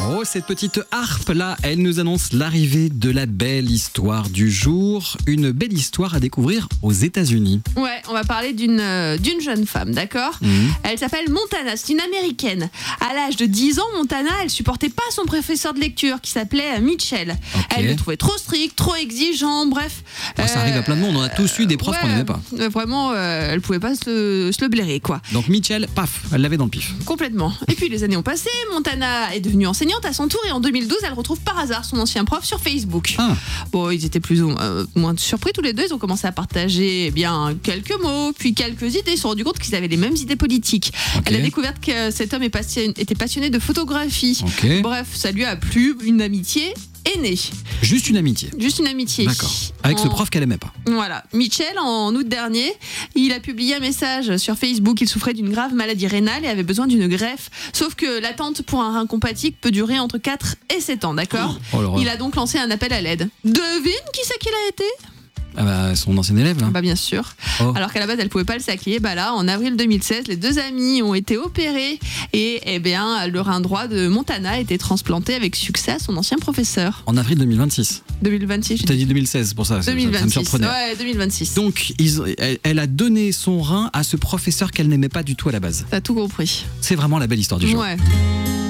Oh, cette petite harpe là, elle nous annonce l'arrivée de la belle histoire du jour. Une belle histoire à découvrir aux États-Unis. Ouais, on va parler d'une jeune femme, d'accord ? Elle s'appelle Montana, c'est une américaine. À l'âge de 10 ans, Montana, elle supportait pas son professeur de lecture qui s'appelait Mitchell. Ok. Elle le trouvait trop strict, trop exigeant, bref. Ça arrive à plein de monde, on a tous eu des profs qu'on n'aimait pas. Vraiment, elle pouvait pas se le blairer, quoi. Donc Mitchell, paf, elle l'avait dans le pif. Complètement. Et puis les années ont passé, Montana est devenue enseignante à son tour et en 2012, elle retrouve par hasard son ancien prof sur Facebook. Ah. Bon, ils étaient plus ou moins surpris tous les deux, ils ont commencé à partager quelques mots, puis quelques idées, ils se sont rendus compte qu'ils avaient les mêmes idées politiques. Ok. Elle a découvert que cet homme était passionné de photographie. Ok. Bref, ça lui a plu, une amitié est née. Juste une amitié. Juste une amitié. D'accord. Avec ce prof qu'elle aimait pas. Voilà. Mitchell, en août dernier, il a publié un message sur Facebook. Il souffrait d'une grave maladie rénale et avait besoin d'une greffe. Sauf que l'attente pour un rein compatible peut durer entre 4 et 7 ans, d'accord ? Oh, l'horreur. Il a donc lancé un appel à l'aide. Devine qui c'est qu'il a été ? Ah bah, son ancien élève là. Bah bien sûr. Oh. Alors qu'à la base elle pouvait pas le saquer. Bah là, en avril 2016, les deux amis ont été opérés et le rein droit de Montana a été transplanté avec succès à son ancien professeur. En avril 2026. 2026. Tu t'as dit 2016 pour ça, ça me 2026. surprenait. Ouais, 2026. Donc elle a donné son rein à ce professeur qu'elle n'aimait pas du tout à la base. T'as tout compris. C'est vraiment la belle histoire du jour. Ouais.